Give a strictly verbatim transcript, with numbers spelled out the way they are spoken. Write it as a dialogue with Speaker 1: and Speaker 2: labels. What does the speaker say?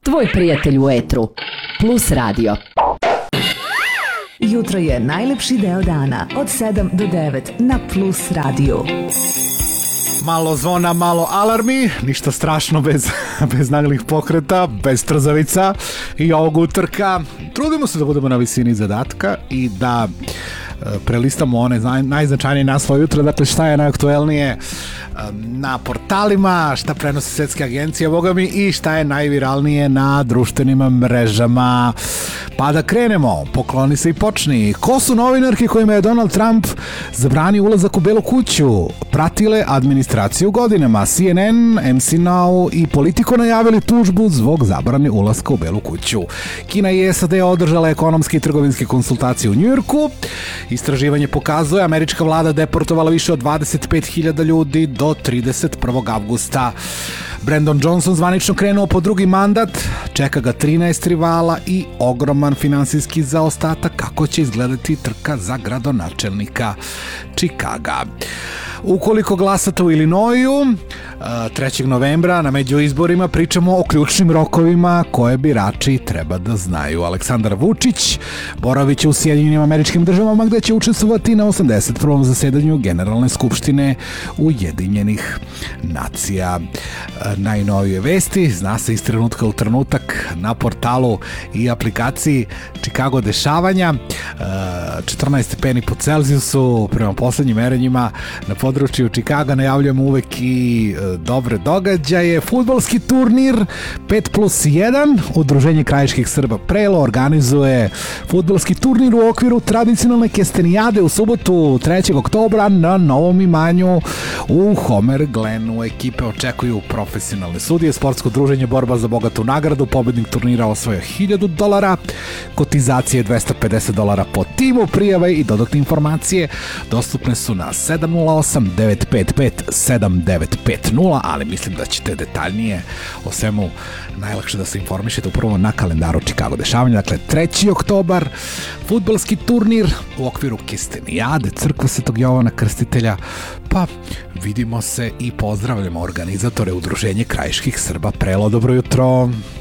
Speaker 1: tvoj prijatelj u etru. Plus radio.
Speaker 2: Jutro je najlepši deo dana od sedam do devet na Plus radiju.
Speaker 3: Malo zvona, malo alarmi, ništa strašno bez, bez naglih pokreta, bez trzavica i ovog utorka. Trudimo se da budemo na visini zadatka i da prelistamo one najznačajnije naslove jutra, dakle šta je najaktuelnije na portalima, šta prenose svetske agencije, boga mi, i šta je najviralnije na društvenim mrežama. Pa da krenemo, pokloni se i počni. Ko su novinarke kojima je Donald Trump zabranio ulazak u Belu kuću? Pratile administraciju godinama. C N N, M C Now i Politico najavili tužbu zbog zabrane ulaska u Belu kuću. Kina i S A D održala ekonomske i trgovinske konsultacije u Njujorku. Istraživanje pokazuje američka vlada deportovala više od dvadeset pet hiljada ljudi do trideset prvog avgusta. Brandon Johnson zvanično krenuo po drugi mandat, čeka ga trinaest rivala i ogroman finansijski zaostatak. Kako će izgledati trka za gradonačelnika Čikaga? Ukoliko glasate u Illinoisu, trećeg novembra na međuizborima pričamo o ključnim rokovima koje birači treba da znaju. Aleksandar Vučić boravit će u Sjedinjenim Američkim Državama gde će učestvovati na osamdeset prvom zasedanju Generalne skupštine Ujedinjenih nacija. Najnovije vesti zna se iz trenutka u trenutak na portalu i aplikaciji Chicago dešavanja. četrnaest stepeni po Celzijusu prema poslednjim merenjima na području Čikaga. Najavljujemo uvek i dobre događaje. Fudbalski turnir pet plus jedan Udruženje krajiških Srba Prelo organizuje fudbalski turnir u okviru tradicionalne kestenijade u subotu trećeg oktobra na Novom imanju u Homer Glenu. Ekipe očekuju profesionalne sudije. Sportsko udruženje Borba za bogatu nagradu. Pobednik turnira osvojio hiljadu dolara. Kotizacije dvesta pedeset dolara po timu. Prijave i dodatne informacije dostupne su na sedam nula osam devet pet pet sedam devet pet nula, ali mislim da ćete detaljnije o svemu najlakše da se informišete upravo na kalendaru Chicago dešavanja. Dakle, treći oktobar, fudbalski turnir u okviru kestenijade Crkve Svetog Jovana Krstitelja. Pa vidimo se i pozdravljamo organizatore Udruženje krajiških Srba Prelo. Dobro jutro.